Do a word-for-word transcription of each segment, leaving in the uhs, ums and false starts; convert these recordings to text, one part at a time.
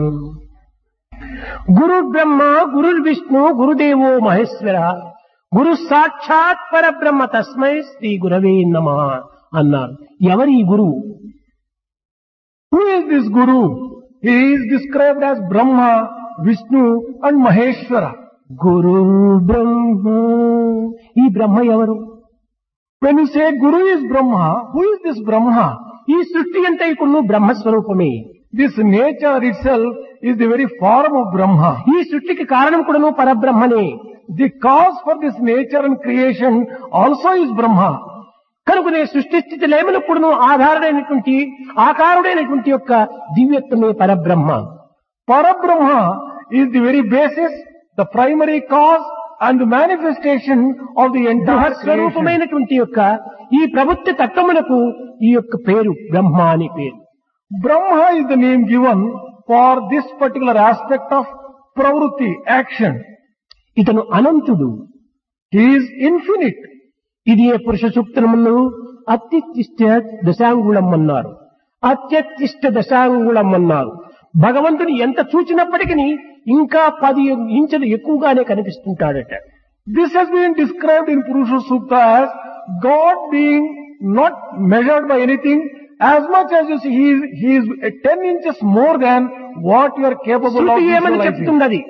గురు బ్రహ్మ గురు విష్ణు గురుదేవో మహేశ్వర గురు సాక్షాత్ పరబ్రహ్మ తస్మై శ్రీ గురవే నమః అన్నారు. ఎవరి ఈ గురువు? Who is this Guru? He is described as Brahma, Vishnu and Maheshwara. గురు బ్రహ్మ. ఈ బ్రహ్మ ఎవరు? When you say Guru is Brahma, who is this Brahma? ఈ సృష్టి అంతైకును బ్రహ్మస్వరూపమే. This nature itself is the very form of Brahma. ఈ సృష్టికి కారణం కూడాను పరబ్రహ్మనే. The cause for this nature and creation also is Brahma. కనుకనే సృష్టి స్థితి లేమనప్పుడును ఆధారుడైనటువంటి ఆకారుడైనటువంటి యొక్క దివ్యత్వమే పరబ్రహ్మ. Parabrahma is the very basis, the primary cause and the manifestation of the entire creation. స్వరూపమైనటువంటి యొక్క ఈ ప్రవృత్తి తత్వమునకు ఈ యొక్క పేరు బ్రహ్మ అని పేరు. Brahma is the name given for this particular aspect of pravrutti, action. ఇతను అనంతుడు. He is infinite. ఇది ఏ పురుష సూక్తమును అత్యుత్తిష్ట దశాంగుళం అన్నారు. అత్యుత్తిష్ట దశాంగుళం అన్నారు. భగవంతుని ఎంత చూచినప్పటికీ ఇంకా పది ఇంచులు ఎక్కువగానే కనిపిస్తుంటాడట. This has been described in Purusha Sukta as God being not measured by anything. As much as you see, he is, he is ten inches more than what you are capable of శృతి ఏమని visualizing. చెప్తున్నది?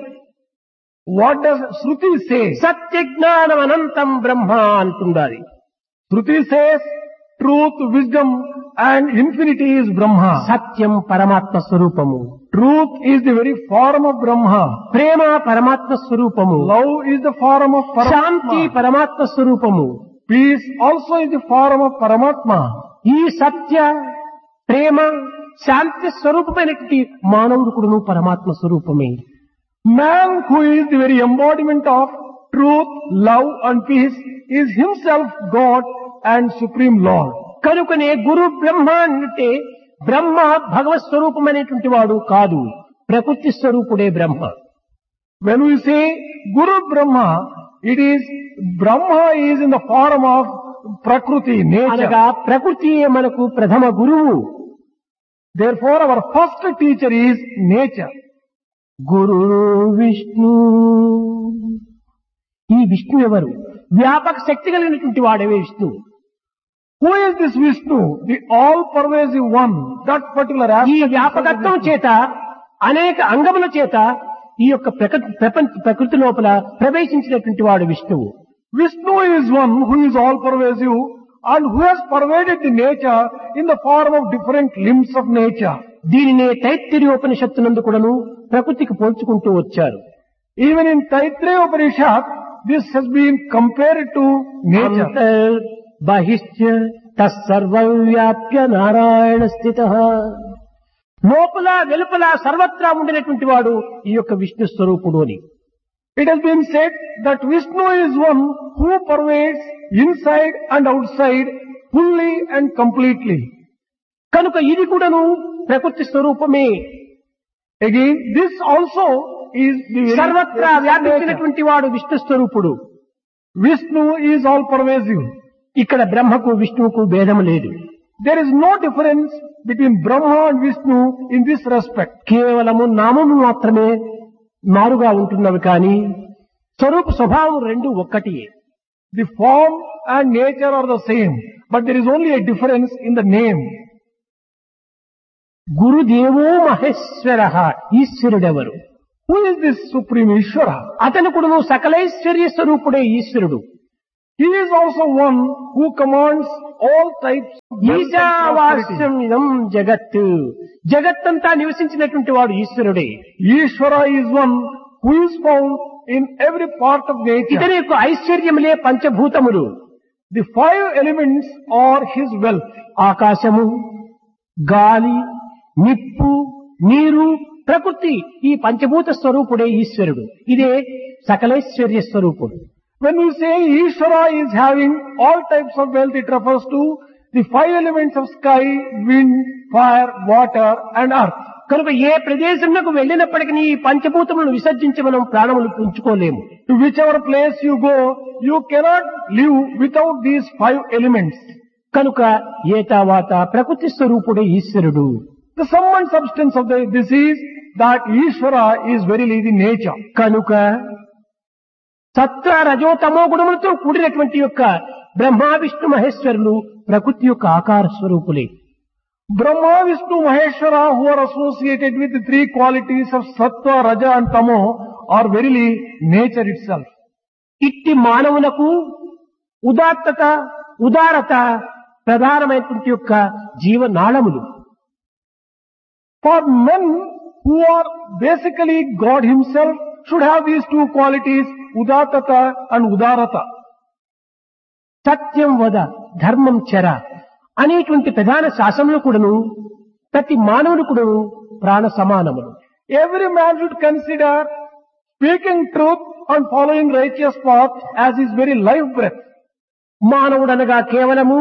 What does Shruti say? సత్య జ్ఞానం అనంతం బ్రహ్మ అంటున్నది. Shruti says truth, wisdom and infinity is Brahma. సత్యం పరమాత్మ స్వరూపము. Truth is the very form of Brahma. ప్రేమ పరమాత్మ స్వరూపము. Love is the form of Shanti Paramatma. పరమాత్మ స్వరూపము. Peace also is the form of Paramatma. ఈ సత్య ప్రేమ శాంతి స్వరూపమైనటువంటి మానవుడు కూడాను పరమాత్మ స్వరూపమే. Man who is the very embodiment of truth, love and peace is himself God and Supreme Lord. కనుకనే గురు బ్రహ్మ అంటే బ్రహ్మ భగవత్ స్వరూపమైనటువంటి వాడు కాదు, ప్రకృతి స్వరూపుడే బ్రహ్మ. When we say Guru Brahma, it is Brahma is in the form of Prakruti, అనగా nature. ప్రకృతియే మనకు ప్రథమ గురువు. Therefore our first teacher is nature. గురు విష్ణు. ఈ విష్ణు ఎవరు? వ్యాపక శక్తి కలిగినటువంటి వాడవే Vishnu. Who is this Vishnu? The all-pervasive one. That particular ఈ aspect. వ్యాపకత్వం చేత అనేక అంగముల చేత ఈ యొక్క ప్రకృతి ప్రపంచ ప్రకృతి లోపల ప్రవేశించినటువంటి వాడు విష్ణువు. Vishnu is one who is all-pervasive and who has pervaded the nature in the form of different limbs of nature. దీనినే తైత్తిరీయోపనిషత్తునందు కూడాను ప్రకృతికి పోల్చుకుంటూ వచ్చారు. Even in Taittiriya Upanishad, this has been compared to nature. అంతర్ బహిశ్చ తస్సర్వం వ్యాప్య నారాయణ స్థితః. లోపల వెలుపల సర్వత్రా ఉండినటువంటి వాడు ఈ యొక్క విష్ణు స్వరూపుడు అని. It has been said that Vishnu is one who pervades inside and outside fully and completely. కనుక ఇది కూడాను ప్రకృతి స్వరూపమే. Again, this also is the very సర్వత్రా nature. వ్యాపించినటువంటి వాడు విష్ణు స్వరూపుడు. Vishnu is all pervasive. ఇక్కడ బ్రహ్మకు విష్ణువుకు భేదం లేదు. There is no difference between Brahma and Vishnu in this respect. కేవలము నామము మాత్రమే మారుగా ఉంటున్నవి కానీ స్వరూప స్వభావం రెండు ఒక్కటియే. The form and nature are the same, but there is only a difference in the name. గురుదేవో Maheshwara. ఈశ్వరుడెవరు? Who is this Supreme Ishvara? అతను కూడాను సకలైశ్వర్య స్వరూపుడే ఈశ్వరుడు. He is also one who commands all types of wealth and prosperity. ఈశావాస్యం ఇదం జగత్. జగత్తంతా నివసించినటువంటి వాడు ఈశ్వరుడే. Ishvara is one who is found in every part of nature. ఇతని యొక్క ఐశ్వర్యములే పంచభూతములు. The five elements are his wealth. ఆకాశము, గాలి, నిప్పు, నీరు, ప్రకృతి, ఈ పంచభూత స్వరూపుడే ఈశ్వరుడు. ఇదే సకలైశ్వర్య స్వరూపుడు. When we say Ishvara is having all types of wealth, it refers to the five elements of sky, wind, fire, water and earth. కనుక ఏ ప్రదేశంలోకి వెళ్ళినప్పటికీ ఈ పంచభూతములను విసర్జించి మనం ప్రాణములు ఉంచుకోలేము. To whichever place you go, you cannot live without these five elements. కనుక ఏతావాత ప్రకృతి స్వరూపుడే ఈశ్వరుడు. The sum and substance of the, this is that Ishvara is verily the nature. కనుక సత్వ రజోతమో గుణములతో కూడినటువంటి యొక్క బ్రహ్మ విష్ణు మహేశ్వరులు ప్రకృతి యొక్క ఆకార స్వరూపులే. Brahma, Vishnu, Maheshwara, who are associated with the three qualities of Sattva, Raja and Tamo, are verily nature itself. ఇట్టి మానవులకు ఉదాత్తత ఉదారత ప్రధానమైనటువంటి యొక్క జీవనాళములు. For men who are basically God himself should have these two qualities, Udattata and Udarata. సత్యం వద ధర్మం చర అనేటువంటి ప్రధాన శాసనములు కూడాను ప్రతి మానవుడు కూడాను ప్రాణ సమానములు. Every man should consider speaking truth and following righteous path as his very life breath. మానవుడనగా కేవలము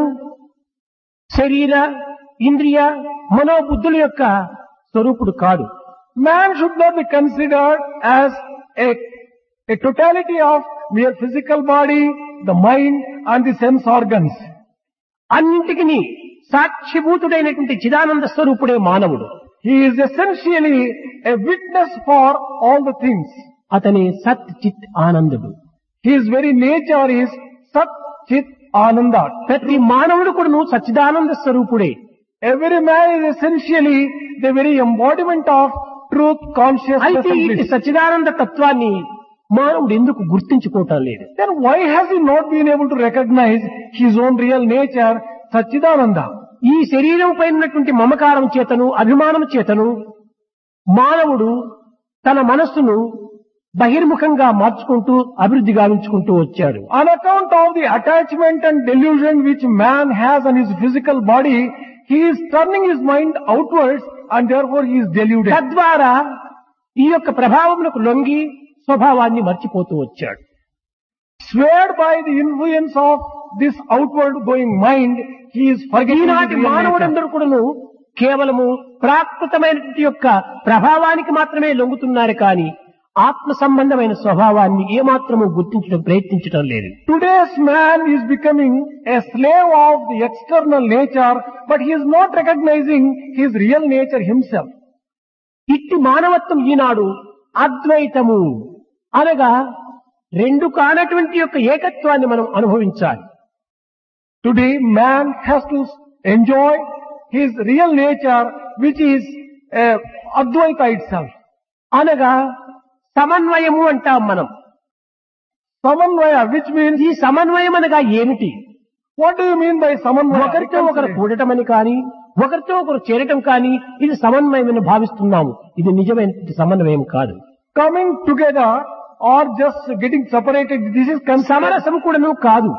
శరీర ఇంద్రియ మనోబుద్ధుల యొక్క స్వరూపుడు కాడు. Man should not be considered as a, a totality of mere physical body, the mind and the sense organs. అన్నింటికి సాక్షిభూతుడైనటువంటి చిదానంద స్వరూపుడే మానవుడు. He is essentially a witness for all the things. అతని సత్ చిత్ ఆనందుడు. His very nature is Sat Chit Ananda. ప్రతి మానవుడు కూడాను సచ్చిదానంద స్వరూపుడే. Every man is essentially the very embodiment of truth, consciousness అయితే and ఈ bliss. సచ్చిదానంద తత్వాన్ని మానవుడు ఎందుకు గుర్తించుకోవటం లేదు? Then why has he not been able to recognize his own real nature, Satchidananda? ఈ శరీరం పైన ఉన్నటువంటి మమకారం చేతను అభిమానం చేతను మానవుడు తన మనస్సును బహిర్ముఖంగా మార్చుకుంటూ అభివృద్ధి గావించుకుంటూ వచ్చాడు. On account of the attachment and delusion which man has on his physical body, he is turning his mind outwards and therefore he is deluded. తద్వారా ఈ యొక్క ప్రభావములకు లొంగి స్వభావాన్ని మర్చిపోతూ వచ్చాడు. Swayed by the influence of this outward going mind, he is forgetting his ఈనాటి real nature. మానవులందరూ కూడాను కేవలము ప్రాకృతమైనటువంటి యొక్క ప్రభావానికి మాత్రమే లొంగుతున్నారు కానీ ఆత్మ సంబంధమైన స్వభావాన్ని ఏమాత్రము గుర్తించడం ప్రయత్నించడం లేదు. Today's man is becoming a slave of the external nature, but he is not recognizing his real nature himself. ఇట్టి మానవత్వం ఈనాడు అద్వైతము అనగా రెండు కానటువంటి యొక్క ఏకత్వాన్ని మనం అనుభవించాలి. Today man has to enjoy his real nature, which is uh, Advaita itself. అనగా సమన్వయము అంటాం మనం. Samanvaya, which means, ఈ సమన్వయం అనగా ఏమిటి? what do you mean by Samanvaya? ఒకరితో ఒకరు కూడటమని కానీ ఒకరితో ఒకరు చేరటం కానీ ఇది సమన్వయమని భావిస్తున్నాము. ఇది నిజమైన సమన్వయం కాదు. Coming together or just getting separated, this is considered, సమరసం కూడాను కాదు.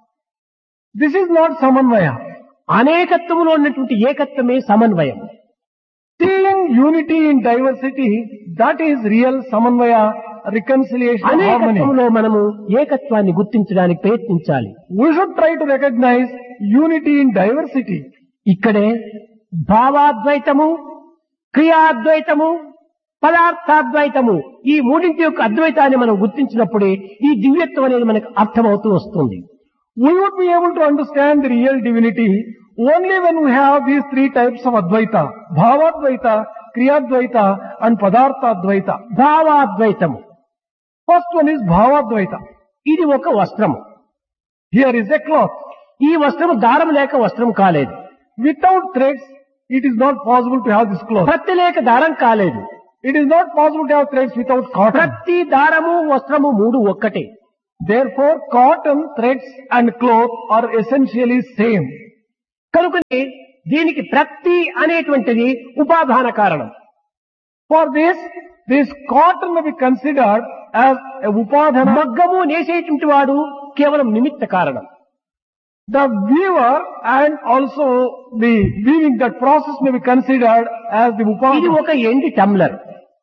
this is not Samanvaya. అనేకత్వములో ఉన్నటువంటి ఏకత్వమే సమన్వయం. Seeing unity in diversity, that is real Samanvaya, reconciliation, harmony. అనేకత్వంలో మనము ఏకత్వాన్ని గుర్తించడానికి ప్రయత్నించాలి. We should try to recognize unity in diversity. ఇక్కడే భావాద్వైతము, క్రియాద్వైతము, పదార్థాద్వైతము ఈ మూడింటి యొక్క అద్వైతాన్ని మనం గుర్తించినప్పుడే ఈ దివ్యత్వం అనేది మనకు అర్థమవుతూ వస్తుంది. We would be able to understand the real divinity only when we have these three types of Advaita: Bhavadvaita, Kriyadvaita and Padarthadvaita. భావాద్వైతము First one is Bhavadvaita. ఇది ఒక వస్త్రము. Here is a cloth. ఈ వస్త్రము దారం లేక వస్త్రం కాలేదు. Without threads, it is not possible to have this cloth. ప్రత్తి లేక దారం కాలేదు. It is not possible to have threads without cotton. ప్రతి దారము వస్త్రము మూడు ఒక్కటే. Therefore, cotton, threads and cloth are essentially same. కనుకనే దీనికి ప్రత్తి అనేటువంటిది ఉపాదాన కారణం. For this, this cotton may be considered as a upadhana. మగ్గము నేసేటువంటి వాడు కేవలం నిమిత్త కారణం. The weaver and also the weaving, that process may be considered as the ఇది upadhana. ఒక ఎండి టమ్లర్.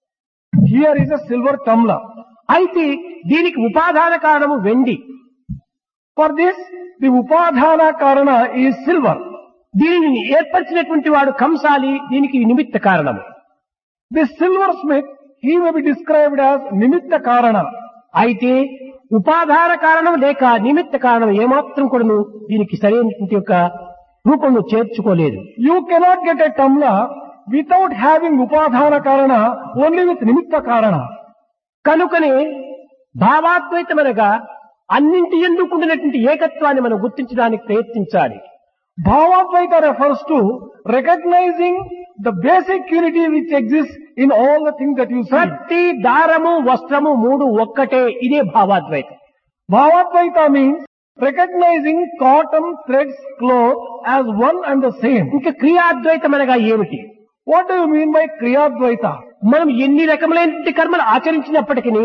Here is a silver tumbler. అయితే దీనికి ఉపాదాన కారణము వెండి. For this, the upadhana karana is silver. దీనిని ఏర్పరిచినటువంటి వాడు కంసాలి, దీనికి నిమిత్త కారణము. The silversmith, he may be described as nimitta karana. అయితే ఉపాదాన కారణం లేక నిమిత్త కారణం ఏమాత్రం కూడాను దీనికి సరైనటువంటి యొక్క రూపంలో చేర్చుకోలేదు. You cannot get a tumbler without having upadhana karana, only with nimitta karana. కనుకనే భావాద్వైతమనగా అన్నింటి ఎందుకుండినటువంటి ఏకత్వాన్ని మనం గుర్తించడానికి ప్రయత్నించాలి. Bhavadvaita refers to recognizing the basic unity which exists in all the things that you see. ప్రతి దారము వస్త్రము మూడు ఒక్కటే, ఇదే భావాద్వైతం. Bhavadvaita means recognizing cotton, threads, cloth as one and the same. ఇంకా క్రియాద్వైతం అనగా ఏమిటి? What do you mean by Kriyadvaita? మనం ఎన్ని రకములైన కర్మలు ఆచరించినప్పటికీ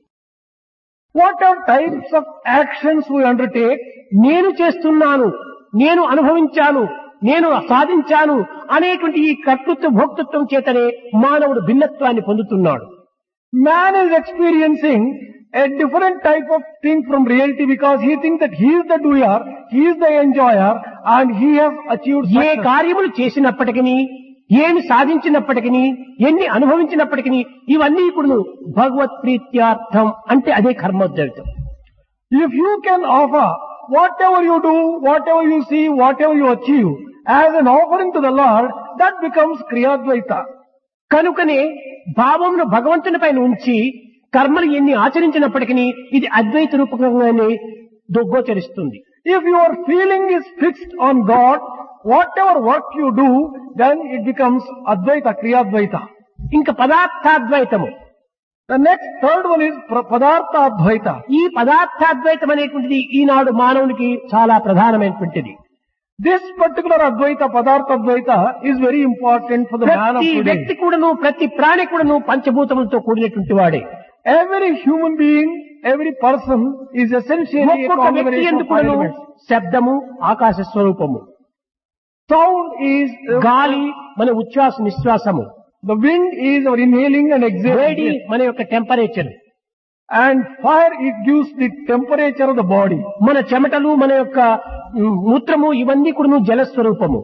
What are types of actions we undertake? నేను చేస్తున్నాను, నేను అనుభవించాను, నేను సాధించాను అనేటువంటి ఈ కర్తృత్వ భోక్తృత్వం చేతనే మానవుడు భిన్నత్వాన్ని పొందుతున్నాడు. Man is experiencing a different type of thing from reality because he thinks that he is the doer, he is the enjoyer, and he has achieved A success. కార్యములు చేసినప్పటికీ, ఏమి సాధించినప్పటికీ, ఎన్ని అనుభవించినప్పటికీ ఇవన్నీ ఇప్పుడు భగవత్ ప్రీత్యార్థం అంటే అదే కర్మోద్యోగం. If you can offer whatever you do, whatever you see, whatever you achieve as an offering to the Lord, that becomes Kriyadvaita. కనుకనే భావమును భగవంతుని పైన ఉంచి కర్మలు ఎన్ని ఆచరించినప్పటికీ ఇది అద్వైత రూపకంగానే గోచరిస్తుంది. If your feeling is fixed on God, whatever work you do, then it becomes Advaita, Kriyadvaita. ఇంకా పదార్థాద్వైతము. The next third one is pra- Padartha Advaita. ఈ పదార్థాద్వైతం అనేటువంటిది ఈనాడు మానవునికి చాలా ప్రధానమైనటువంటిది. This particular Advaita, Padartha Advaita, is very important for the man of ప్రతి today. వ్యక్తి కూడాను, ప్రతి ప్రాణి కూడాను పంచభూతములతో కూడినటువంటి వాడే. Every human being, every person is essentially a ఒక్కొక్క వ్యక్తి combination of ఎందుకు five కూడాను elements. శబ్దము ఆకాశ స్వరూపము, Sound is, uh, గాలి మన ఉచ్ఛ్వాస నిశ్వాసము, the wind is our inhaling and వేడి exhaling, మన యొక్క temperature, and fire it gives the temperature of the body. మన చెమటలు, మన యొక్క మ్, మూత్రము ఇవన్నీ కూడాను జలస్వరూపము.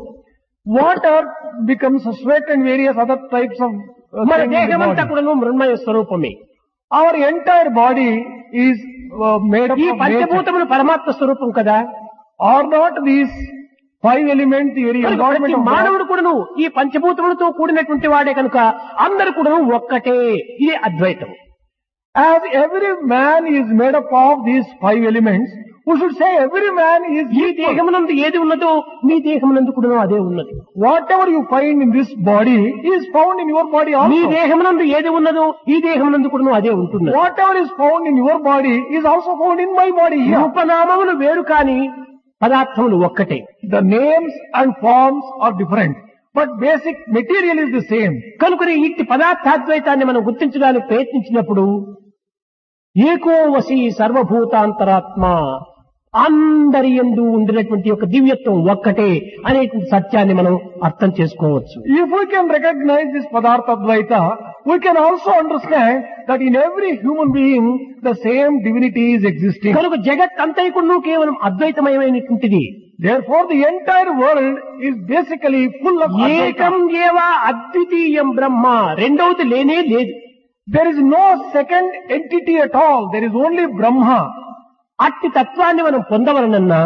Water becomes sweat and various other types of uh, మన things in the దేహమంతా body. కూడాను మృణ్మయ స్వరూపమే. Our entire body is uh, made up ఈ of nature. పంచభూతములు పరమాత్మ స్వరూపం కదా. Are not these five elements the very కనుక embodiment ప్రతి of God? మానవుడు కూడాను ఈ పంచభూతములతో కూడినటువంటి వాడే కనుక అందరు కూడాను ఒక్కటే, ఇదే అద్వైతం. As every man is made up of these five elements, we should say every man is ఈ equal. దేహమునందు ఏది ఉన్నదో మీ దేహమునందు కూడాను అదే ఉన్నది. Whatever you find in this body is found in your body me also. దేహమునందు ఏది ఉన్నదో ఈ దేహమునందు కూడాను అదే ఉంటున్నది. Whatever is found in your body is also found in my body here. రూపనామములు వేరు కాని పదార్థములు ఒక్కటే. The names and forms are different, but basic material is the same. కనుకనే ఇట్టి పదార్థాద్వైతాన్ని మనం గుర్తించడానికి ప్రయత్నించినప్పుడు ఏకో వసి సర్వభూతాంతరాత్మ, అందరి యందు ఉండినటువంటి ఒక దివ్యత్వం ఒక్కటే అనేటువంటి సత్యాన్ని మనం అర్థం చేసుకోవచ్చు. If we can recognize this Padartha Advaita, we can also understand that in every human being the same divinity is existing. కనుక జగత్ అంతైకును కేవలం అద్వైతమయమైనటువంటిది. Therefore the entire world is basically full of ఏకం Advaita. ఏవ అద్వితీయం బ్రహ్మ, రెండవది లేనే లేదు. There is no second entity at all. There is only Brahma. అట్టి తత్వాన్ని మనం పొందవలనన్నా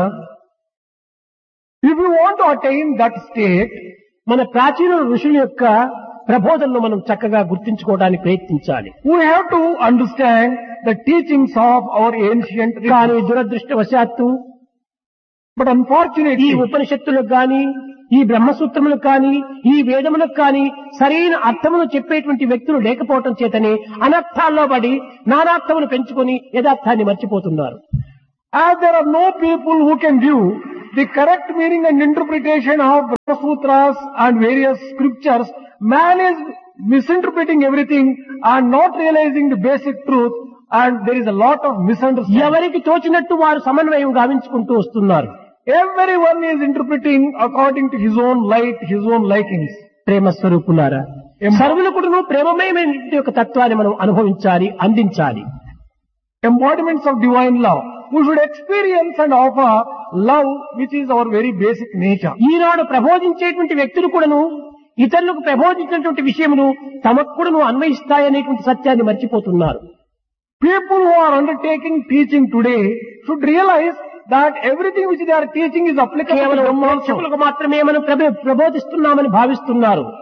If you want to attain that state, మన ప్రాచీన ఋషుల యొక్క ప్రబోధనను మనం చక్కగా గుర్తించుకోవడానికి ప్రయత్నించాలి. we have to understand the teachings of our ancient కానీ religion. దురదృష్టవశాత్తు But ఈ unfortunately, ఉపనిషత్తులకు గాని, ఈ బ్రహ్మసూత్రములకు కానీ, ఈ వేదములకు కానీ సరైన అర్థమును చెప్పేటువంటి వ్యక్తులు లేకపోవటం చేతనే అనర్థాల్లో పడి నానార్థములు పెంచుకొని యథార్థాన్ని మర్చిపోతున్నారు. as there are no people who can give the correct meaning and interpretation of Brahma Sutras and various scriptures, man is misinterpreting everything and not realizing the basic truth, and there is a lot of misunderstanding. ఎవరికి తోచినట్టు వారు సమన్వయం గావించుకుంటూ వస్తున్నారు. Everyone is interpreting according to his own light, his own likings. ప్రేమ స్వరూపులారా, సర్వులు కూడాను ప్రేమమయమైన యొక్క తత్వాన్ని మనం అనుభవించాలి, అందించాలి. Embodiments of divine love. We should experience and offer love, which is our very basic nature. ఈనాడు ప్రబోధించేటువంటి వ్యక్తులు కూడాను ఇతరులకు ప్రబోధించినటువంటి విషయములు తమకు కూడాను అన్వయిస్తాయనేటువంటి సత్యాన్ని మర్చిపోతున్నారు. People who are undertaking teaching today should realize that everything which they are teaching is applicable to కేవలం them also. ప్రేక్షకులకు మాత్రమే మనం ప్రభ- ప్రబోధిస్తున్నామని భావిస్తున్నారు.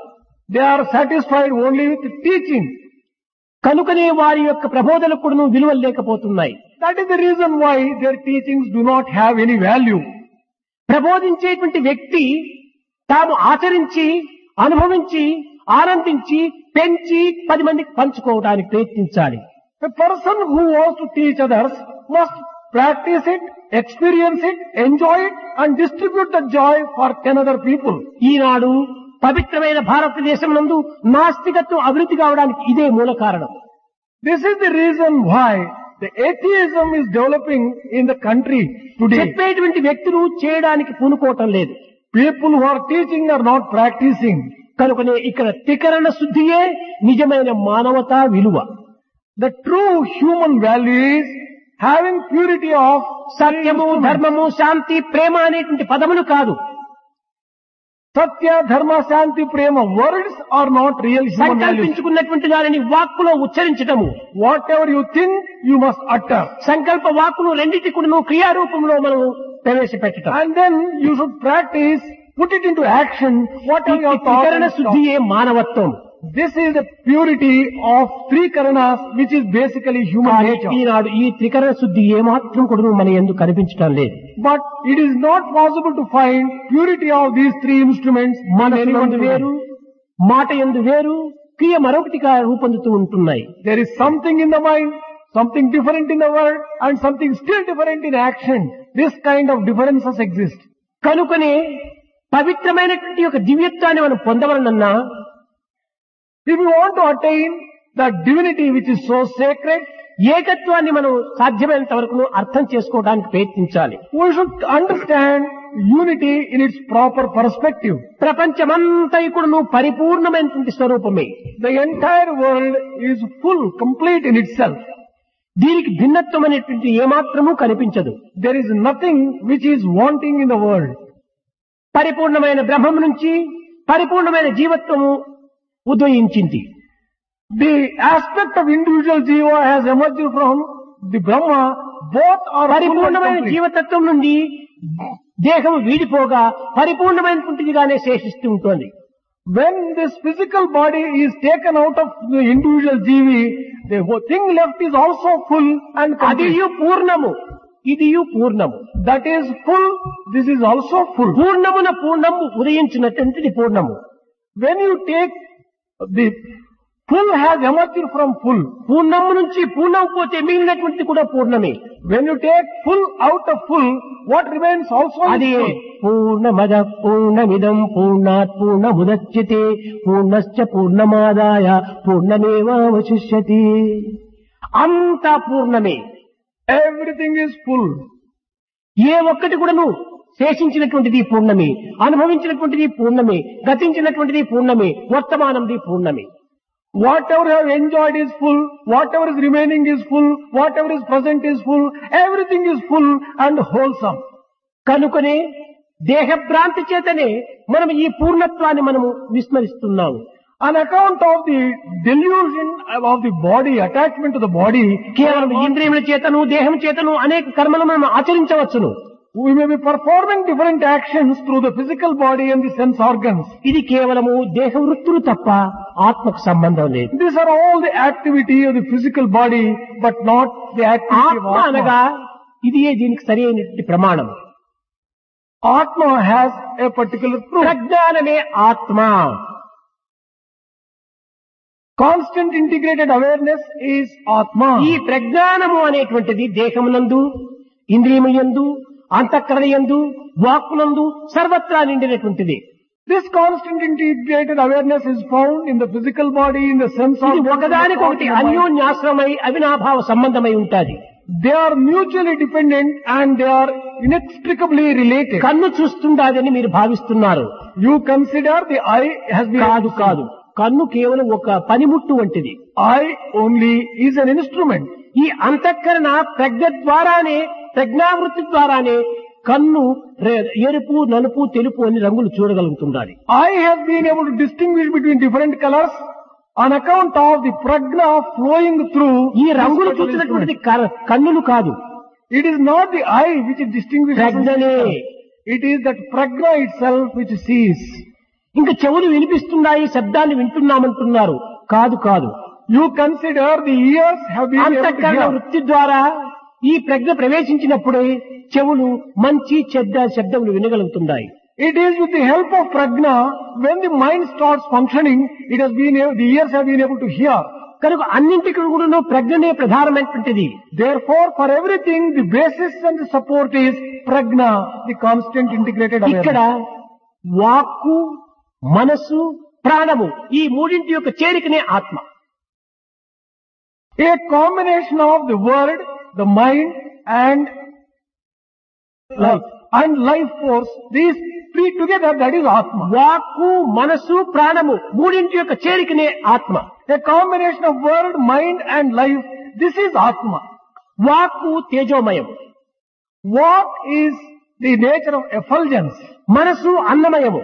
They are satisfied only with teaching. కనుకనే వారి యొక్క ప్రబోధనకు కూడా విలువలు లేకపోతున్నాయి. That is the reason why their teachings do not have any value. ప్రబోధించేటువంటి వ్యక్తి తాము ఆచరించి అనుభవించి ఆనందించి పెంచి పది మందికి పంచుకోవడానికి ప్రయత్నించాలి. A person who wants to teach others must practice it, experience it, enjoy it and distribute the joy for ten other people. ఈనాడు పవిత్రమైన భారతదేశం నందు నాస్తికత్వం అభివృద్ధి కావడానికి ఇదే మూల కారణం. This is the reason why the atheism is developing in the country today. చెప్పేటువంటి వ్యక్తులు చేయడానికి పూనుకోవటం లేదు. People who are teaching are not practicing. కనుకనే ఇక్కడ త్రికరణ శుద్ధియే నిజమైన మానవతా విలువ. The true human value is having purity of సత్యము, ధర్మము, శాంతి, ప్రేమ అనేటువంటి పదములు కాదు. Satya, Dharma, Shanti, Prema words are not real human values. సంకల్పించుకున్నటువంటి దానిని వాక్కులో ఉచ్చరించటము. Whatever you think, you must utter. సంకల్ప వాక్కులు రెండింటి కూడా క్రియారూపంలో మనం ప్రవేశపెట్టడం. And then you should practice, put it into action, whatever your thought త్రికరణ and thought. శుద్ధియే మానవత్వం. This is the purity of three karanas, which is basically human కానీ nature. ఈనాడు ఈ త్రికరణ శుద్ధి ఏమాత్రం కూడా మన ఎందుకు కనిపించడం లేదు. But it is not possible to find purity of these three instruments. మనసు in anyone యందు today. వేరు, మాట యందు వేరు, క్రియ మరొకటిగా రూపొందుతూ ఉంటున్నాయి. There is something in the mind, something different in the word, and something still different in action. This kind of differences exist. కనుకనే పవిత్రమైనటువంటి ఒక దివ్యత్వాన్ని మనం పొందవలనన్నా, If you want to attain the divinity which is so sacred, ఏకత్వాన్ని మనం సాధ్యమైనంత వరకు అర్థం చేసుకోవడానికి ప్రయత్నించాలి. we should understand unity in its proper perspective. ప్రపంచమంతా కూడా పరిపూర్ణమైనటువంటి స్వరూపమే. The entire world is full, complete in itself. దీనికి భిన్నత్వం అనేటువంటి ఏమాత్రమూ కనిపించదు. There is nothing which is wanting in the world. పరిపూర్ణమైన బ్రహ్మం నుంచి పరిపూర్ణమైన జీవత్వము ఉదయించింది. The aspect of individual jiva has emerged from the Brahma. Both are full and పరిపూర్ణమైన complete. జీవతత్వం నుండి దేహం వీడిపోగా పరిపూర్ణమైనటువంటిదిగానే శేషిస్తూ ఉంటుంది. When this physical body is taken out of the individual jivi, the whole thing left is also full and complete. అదియు పూర్ణము, ఇదియు పూర్ణము. That is full, this is also full. పూర్ణమున పూర్ణము ఉదయించినటువంటిది పూర్ణము. When you take the full has emerged from full. పూర్ణము నుంచి పూర్ణం పోతే మిగిలినటువంటిది కూడా పూర్ణమే. When you take full out of full, what remains also is అదే full. పూర్ణమద పూర్ణమిదం పూర్ణాత్ పూర్ణముదచ్యతే పూర్ణశ్చ పూర్ణమాదాయ పూర్ణమేవావశిష్యతి. అంతా పూర్ణమే. Everything is full. ఏ ఒక్కటి కూడాను శేషించినటువంటిది పూర్ణమే, అనుభవించినటువంటిది పూర్ణమే, గతించినటువంటిది పూర్ణమే, వర్తమానంది పూర్ణమే. Whatever you have enjoyed is full, whatever is remaining is full, whatever is present is full, everything is full and wholesome. కనుకనే దేహభ్రాంతి చేతనే మనం ఈ పూర్ణత్వాన్ని మనము విస్మరిస్తున్నాము. On account of the delusion of the body, attachment to the body, కేవలం ఇంద్రియముల చేతను దేహం చేతను అనేక కర్మలు మనం ఆచరించవచ్చును. we may be performing different actions through the physical body and the sense organs. ఇది కేవలము దేహ వృత్తులు తప్ప ఆత్మకు సంబంధం లేదు. These are all the activity of the physical body, but not the activity of ఆత్మ అనగా Atma. ఇదియే దీనికి సరి అయినటువంటి ప్రమాణం. Atma has a particular truth. ప్రజ్ఞానమే ఆత్మ. Constant integrated awareness is Atma. ఈ ప్రజ్ఞానము అనేటువంటిది దేహమునందు, ఇంద్రియముయందు, అంతఃకరణయందు, వాక్కునందు సర్వత్రా నిండినటువంటిది. This constant integrated awareness is found in the physical body, in the sense ఇది organs. ఒకదానికొకటి అన్యోన్యాశ్రమై అవినాభావ సంబంధమై ఉంటాది. They are mutually dependent and they are inextricably related. కన్ను చూస్తుండాదని మీరు భావిస్తున్నారు. You consider the eye has been కాదు కాదు, కన్ను కేవలం ఒక పనిముట్టు వంటిది. eye only is an instrument. ఈ అంతఃకరణ ప్రజ్ఞ ద్వారానే, ప్రజ్ఞావృత్తి ద్వారానే కన్ను రే- ఎరుపు, నలుపు, తెలుపు అని రంగులు చూడగలుగుతుండాలి. Eye has been able to distinguish between different colors on account of the prajna flowing through. ఈ this రంగులు particular చూసినటువంటి instrument. క- కన్నులు కాదు, It is not the eye which distinguishes. ప్రజ్ఞనే. It is that prajna itself which sees. ఇంకా చెవులు వినిపిస్తున్నాయి, శబ్దాన్ని వింటున్నామంటున్నారు. కాదు కాదు. You consider the ears have been able to అంతఃకరణ hear. వృత్తి ద్వారా ఈ ప్రజ్ఞ ప్రవేశించినప్పుడే చెవులు మంచి చెడ్డ శబ్దములు వినగలుగుతున్నాయి. It is with the help of prajna, when the mind starts functioning, it has been, the ears have been able to hear. కనుక అన్నింటికి కూడా ప్రజ్ఞనే ప్రధానమైనటువంటిది. Therefore, for everything, the basis and the support is prajna, the constant integrated ఇక్కడ awareness. వాక్కు, మనసు, ప్రాణము ఈ మూడింటి యొక్క చేరికనే ఆత్మ. A combination of the word, the mind, and life, and life force, these three together, that is Atma. వాక్కు, మనసు, ప్రాణము మూడింటి యొక్క చేరికనే ఆత్మ. A combination of word, mind, and life, this is Atma. వాక్కు తేజోమయం, What is the nature of effulgence? మనసు అన్నమయము,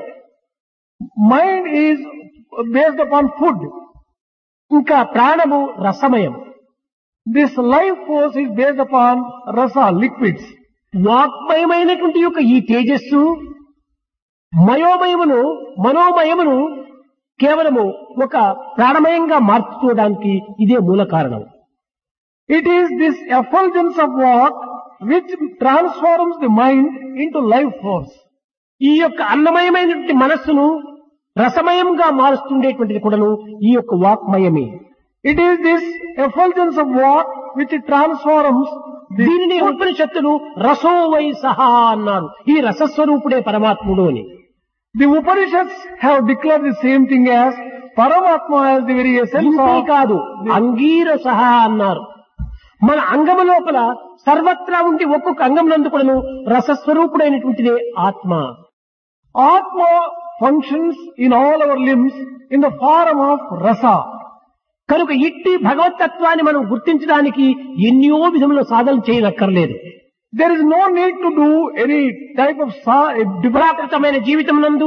Mind is based upon food. ఇంకా ప్రాణము రసమయం. This life force is based upon rasa, liquids. వాక్మయమైనటువంటి యొక్క ఈ తేజస్సు మయోమయమును మనోమయమును కేవలము ఒక ప్రాణమయంగా మార్చుకోవడానికి ఇదే మూల కారణం. It is this effulgence of what which transforms the mind into life force. ఈ యొక్క అన్నమయమైనటువంటి మనస్సును రసమయంగా మారుస్తుండేటువంటిది కూడాను ఈ యొక్క వాక్మయమే. It is this effulgence of what which transforms the దీనిని ఉపనిషత్తులు రసో వై సహా అన్నారు. ఈ రసస్వరూపుడే పరమాత్ముడు అని. The Upanishads have declared the same thing as Paramatma as the very essence ఇంతే of. కాదు, అంగీర సహా అన్నారు. మన అంగము లోపల సర్వత్రా ఉండి ఒక్కొక్క అంగం నందు కూడాను రసస్వరూపుడైనటువంటిదే ఆత్మ. Atma functions in all our limbs in the form of rasa. కనుక ఇట్టి భగవతత్వాన్ని మనం గుర్తించడానికి ఎన్నో విధముల సాధన చేయనక్కర్లేదు. There is no need to do any type of sa- ప్రాకృతమైన జీవితం నందు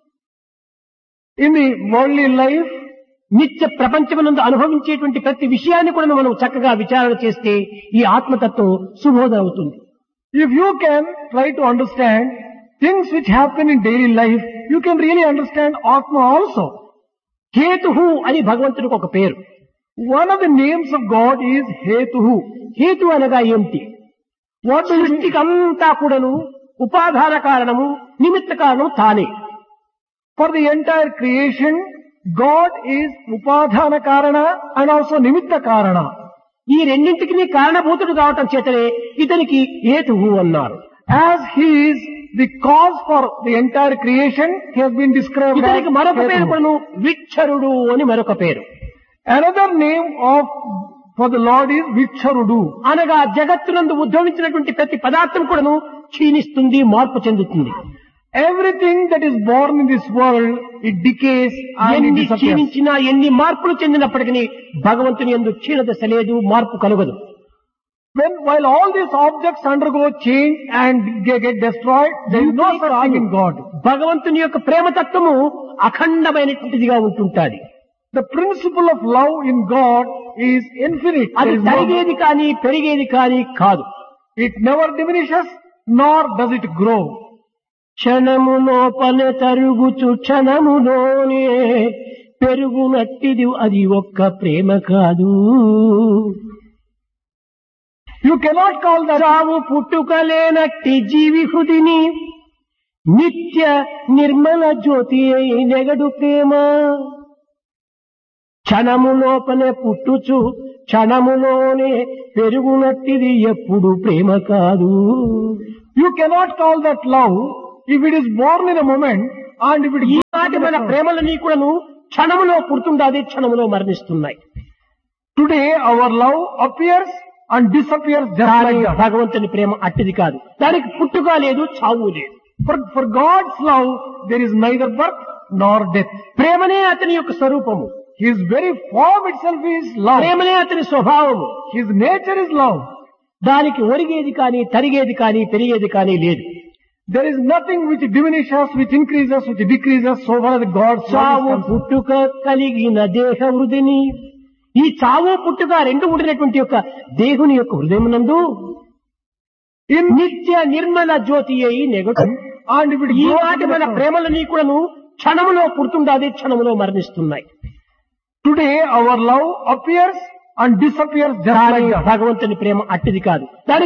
in the worldly life. నిత్య ప్రపంచమునందు అనుభవించేటువంటి ప్రతి విషయాన్ని కూడా మనం చక్కగా విచారణ చేస్తే ఈ ఆత్మతత్వం సుబోధ అవుతుంది. If you can try to understand things which happen in daily life, you can really understand Atma also. హేతుహు అని భగవంతుడికి ఒక పేరు. One of the names of God is Hetuhu. హేతు అనగా ఏమిటి? What do you mean? సృష్టికి అంతా కూడాను ఉపాధాన కారణము, నిమిత్త కారణం తానే. For the entire creation, God is Upadhana Karana and also Nimitta Karana. ఈ రెండింటికి కారణభూతుడు కావటం చేతనే ఇతనికి హేతుహు అన్నారు. As He is the cause for the entire creation, He has been described as ఇతనికి మరొక పేరు Hetuhu. కూడాను విచ్చరుడు అని మరొక పేరు. Another name of for the Lord is Vicharudu. అనగా జగత్తునందు ఉద్భవించినటువంటి ప్రతి పదార్థం కూడాను క్షీణిస్తుంది, మార్పు చెందుతుంది. Everything that is born in this world, it decays and it ఎన్ని disappears. క్షీణించినా, ఎన్ని మార్పులు చెందినప్పటికీ భగవంతుని యందు క్షీణదశ లేదు, మార్పు కలుగదు. When while all these objects undergo change and get, get destroyed, there is no such thing in God. భగవంతుని యొక్క ప్రేమతత్వము అఖండమైనటువంటిదిగా ఉంటుంటాది. The principle of love in God is infinite. అది There is no, తరిగేది కానీ పెరిగేది కానీ కాదు. it never diminishes nor does it grow. క్షణము లోపల తరుగుచు క్షణములోనే పెరుగునట్టిది అది ఒక్క ప్రేమ కాదు. You cannot call that చావు పుట్టుకలేనట్టి జీవి హృదిని నిత్య నిర్మల జ్యోతి అయి నెగడు ప్రేమ. క్షణము లోపలే పుట్టుచు క్షణములోనే పెరుగునట్టిది ఎప్పుడు ప్రేమ కాదు. you cannot call that love if it is born in a moment and if it ఈనాటి మన ప్రేమలని కూడాను క్షణములో పుడుతుండాది, క్షణములో మరణిస్తున్నాయి. today our love appears and disappears just కానీ like that. భగవంతుని ప్రేమ అట్టిది కాదు. దానికి పుట్టుక లేదు, చావు లేదు. For, for God's love there is neither birth nor death. ప్రేమనే అతని యొక్క స్వరూపము, His very form itself is love. ప్రేమనే అతని స్వభావము. His nature is love. దానికి ఒరిగేది కానీ తరిగేది కానీ పెరిగేది కానీ లేదు. There is nothing which diminishes, which increases, which decreases so far as God's love చావు is concerned. పుట్టుక కలిగిన దేహ వృధిని, ఈ చావు పుట్టుక రెండు ఉండినటువంటి యొక్క దేవుని యొక్క హృదయమునందు In నిత్య నిర్మల జ్యోతి అయి నెగటు. and if it ఈ grows నాటి in మన the- ప్రేమలని కూడాను క్షణములో పుడుతుండాది, క్షణములో మరణిస్తున్నాయి. Today our love appears and disappears just కానీ like that. భగవంతుని ప్రేమ అట్టిది కాదు. దానికి